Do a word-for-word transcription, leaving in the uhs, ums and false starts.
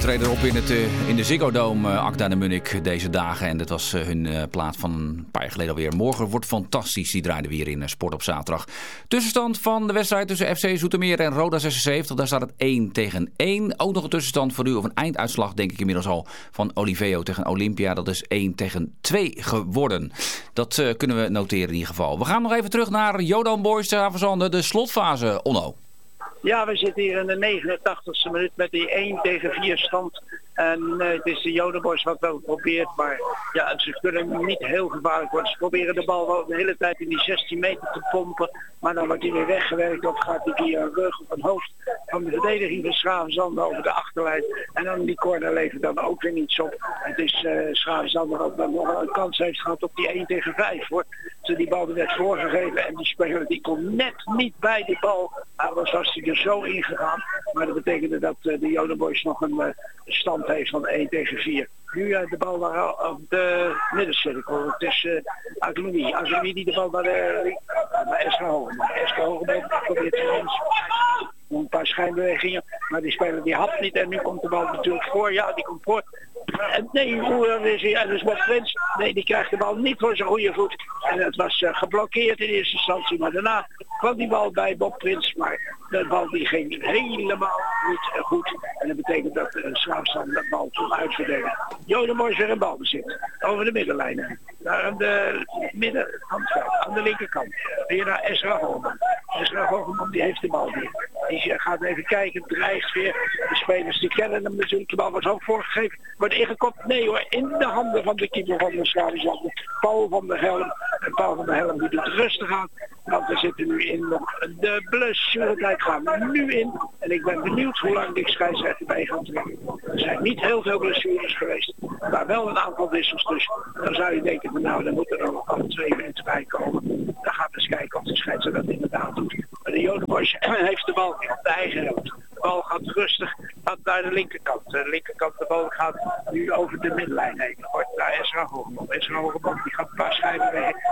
treden op in, het, uh, in de Ziggo Dome, uh, Akda de Munnik, deze dagen. En dat was uh, hun uh, plaat van een paar jaar geleden alweer. Morgen wordt fantastisch. Die draaiden we hier in uh, Sport op zaterdag. Tussenstand van de wedstrijd tussen F C Zoetermeer en Roda zesenzeventig. Daar staat het één tegen één. Ook nog een tussenstand voor u, of een einduitslag denk ik inmiddels al, van Oliveo tegen Olympia. Dat is één tegen twee geworden. Dat uh, kunnen we noteren in ieder geval. We gaan nog even terug naar Jodam Boys ter Haverzande, de slotfase, Onno. Ja, we zitten hier in de negenentachtigste minuut met die één tegen vier stand. En uh, het is de Jodenboys wat wel probeert, maar ja, ze kunnen niet heel gevaarlijk worden. Ze proberen de bal wel de hele tijd in die zestien meter te pompen, maar dan wordt hij weer weggewerkt of gaat hij via een rug of een hoofd van de verdediging van Schravenzande over de achterlijn. En dan die corner levert dan ook weer niets op. Het is uh, Schravenzande ook dan nog een kans heeft gehad op die één tegen vijf. Hoor. Ze die bal er werd voorgegeven en die speler die komt net niet bij die bal. Anders was hij er zo ingegaan. Maar dat betekende dat uh, de Jodenboys nog een uh, stand heeft van één tegen vier. Nu uh, de bal naar op de middencirkel. Het is uh, Agluni. Agluni die de bal naar de naar Esra Hogeman. Esra Hogeman probeert te ons een paar schijnbewegingen. Maar die speler die hapt niet. En nu komt de bal natuurlijk voor. Ja, die komt voor. En nee, hoe is hij? En dus met Prins. Nee, die krijgt de bal niet voor zijn goede voet. En het was uh, geblokkeerd in eerste instantie. Maar daarna kwam die bal bij Bob Prins. Maar de bal die ging helemaal niet uh, goed. En dat betekent dat de uh, Schravenzande de bal kon uitverdelen. Jodenboys weer een balbezit. Over de middenlijn. Naar aan de midden van het veld. Aan de linkerkant. Weer naar Esra Hogeman. Esra Hogeman die heeft de bal weer. Die gaat even kijken, dreigt weer. De spelers die kennen hem natuurlijk. De bal wordt ook voorgegeven. Wordt ingekopt. Nee hoor, in de handen van de keeper van de Schravenzande. Paul van der Helm. En Paul van der Helm die doet rustig aan. Want we zitten nu in nog de blessuretijd gaan we nu in. En ik ben benieuwd hoe lang die scheidsrechter bij gaat trekken. Er zijn niet heel veel blessures geweest. Maar wel een aantal wissels. Dus dan zou je denken, nou dan moeten er nog al twee minuten bij komen. Dan gaan we eens kijken of de scheidsrechter dat inderdaad doet. Maar de Jodenboys heeft de bal op de eigen helft. De bal gaat rustig gaat naar de linkerkant. De linkerkant, de bal gaat nu over de middenlijn heen. Wordt naar Esra Hogeman. Esra Hogeman die gaat een paar schijven weg.